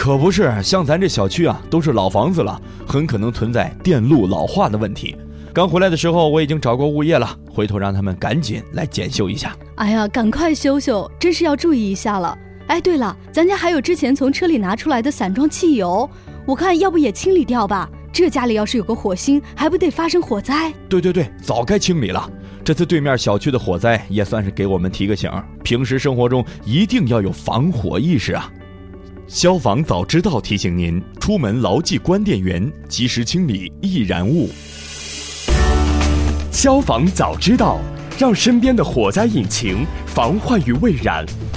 可不是，像咱这小区啊，都是老房子了，很可能存在电路老化的问题。刚回来的时候，我已经找过物业了，回头让他们赶紧来检修一下。 哎呀，赶快修修，真是要注意一下了。哎，对了，咱家还有之前从车里拿出来的散装汽油，我看要不也清理掉吧？这家里要是有个火星，还不得发生火灾？ 对，早该清理了。这次对面小区的火灾也算是给我们提个醒，平时生活中一定要有防火意识啊。消防早知道提醒您，出门牢记关电源，及时清理易燃物。 消防早知道，让身边的火灾引擎防患于未然。